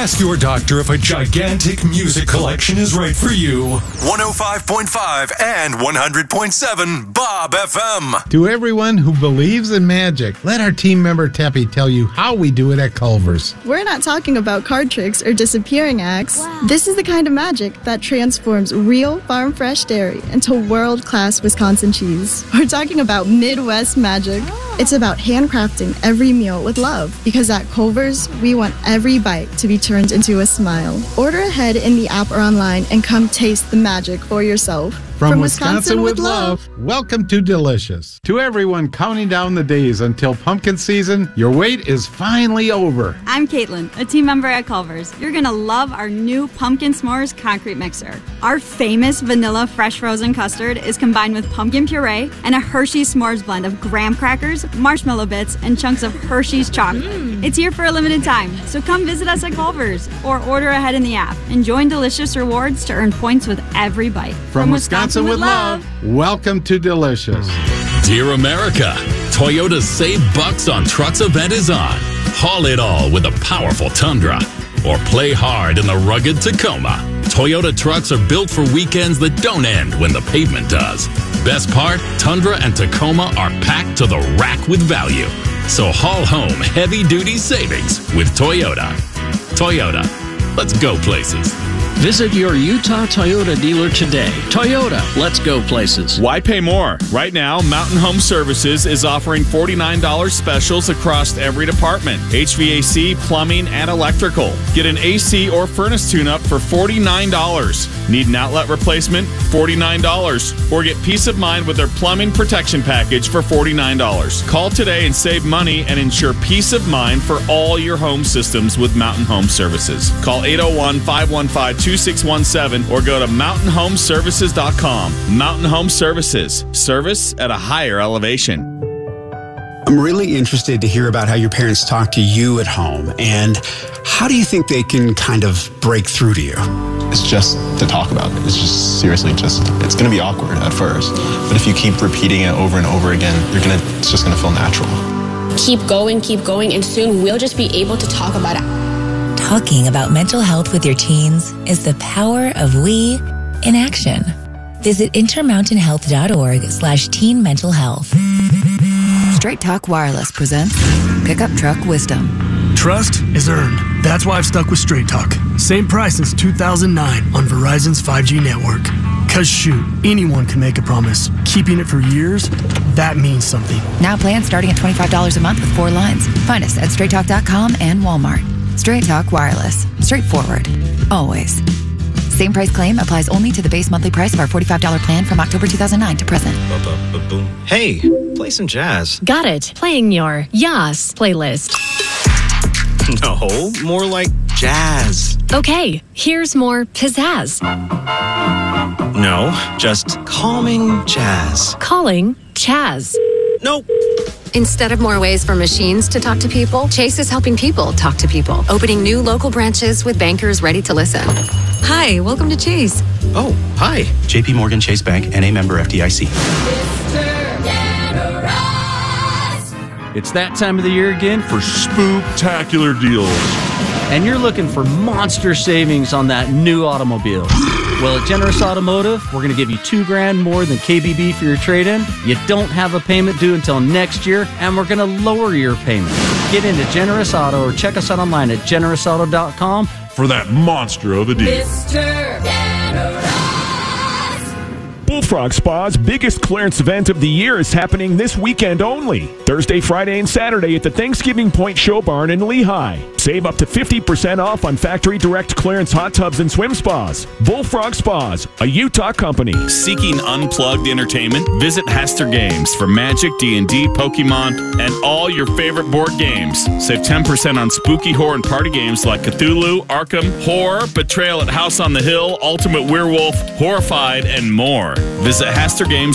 Ask your doctor if a gigantic music collection is right for you. 105.5 and 100.7 Bob FM. To everyone who believes in magic, let our team member Teppy tell you how we do it at Culver's. We're not talking about card tricks or disappearing acts. Wow. This is the kind of magic that transforms real farm-fresh dairy into world-class Wisconsin cheese. We're talking about Midwest magic. It's about handcrafting every meal with love, because at Culver's, we want every bite to be turned into a smile. Order ahead in the app or online and come taste the magic for yourself. From Wisconsin with love, welcome to Delicious. To everyone counting down the days until pumpkin season, your wait is finally over. I'm Caitlin, a team member at Culver's. You're going to love our new Pumpkin S'mores concrete mixer. Our famous vanilla fresh frozen custard is combined with pumpkin puree and a Hershey's S'mores blend of graham crackers, marshmallow bits, and chunks of Hershey's chocolate. It's here for a limited time, so come visit us at Culver's or order ahead in the app and join Delicious Rewards to earn points with every bite. From Wisconsin with love, welcome to Delicious. Dear America, Toyota's Save Bucks on Trucks event is on. Haul it all with a powerful Tundra or play hard in the rugged Tacoma. Toyota trucks are built for weekends that don't end when the pavement does. Best part, Tundra and Tacoma are packed to the rack with value. So haul home heavy-duty savings with Toyota. Toyota, let's go places. Visit your Utah Toyota dealer today. Toyota, let's go places. Why pay more? Right now, Mountain Home Services is offering $49 specials across every department. HVAC, plumbing, and electrical. Get an AC or furnace tune-up for $49. Need an outlet replacement? $49. Or get peace of mind with their plumbing protection package for $49. Call today and save money and ensure peace of mind for all your home systems with Mountain Home Services. Call 801-515-2617 or go to mountainhomeservices.com. Mountain Home Services. Service at a higher elevation. I'm really interested to hear about how your parents talk to you at home, and how do you think they can kind of break through to you? It's just to talk about it. It's just seriously it's going to be awkward at first. But if you keep repeating it over and over again, it's just going to feel natural. Keep going, and soon we'll just be able to talk about it. Talking about mental health with your teens is the power of we in action. Visit intermountainhealth.org/teen mental health. Straight Talk Wireless presents Pickup Truck Wisdom. Trust is earned. That's why I've stuck with Straight Talk. Same price since 2009 on Verizon's 5G network. Cause shoot, anyone can make a promise. Keeping it for years, that means something. Now plans starting at $25 a month with 4 lines. Find us at straighttalk.com and Walmart. Straight Talk Wireless. Straightforward. Always. Same price claim applies only to the base monthly price of our $45 plan from October 2009 to present. Hey, play some jazz. Got it. Playing your Yas playlist. No, more like jazz. Okay, here's more pizzazz. No, just calming jazz. Calling Chaz. Nope. Instead of more ways for machines to talk to people, Chase is helping people talk to people, opening new local branches with bankers ready to listen. Hi, welcome to Chase. Oh, hi. JP Morgan Chase Bank, N.A. member FDIC. It's that time of the year again for spooktacular deals. And you're looking for monster savings on that new automobile. Well, at Generous Automotive, we're going to give you $2,000 more than KBB for your trade-in. You don't have a payment due until next year, and we're going to lower your payment. Get into Generous Auto or check us out online at generousauto.com for that monster of a deal. Mr. Generous. Bullfrog Spa's biggest clearance event of the year is happening this weekend only. Thursday, Friday, and Saturday at the Thanksgiving Point Show Barn in Lehigh. Save up to 50% off on factory direct clearance hot tubs and swim spas. Bullfrog Spas, a Utah company. Seeking unplugged entertainment? Visit Hester Games for Magic, D&D, Pokemon, and all your favorite board games. Save 10% on spooky horror and party games like Cthulhu, Arkham, Horror, Betrayal at House on the Hill, Ultimate Werewolf, Horrified, and more. Visit Hester Games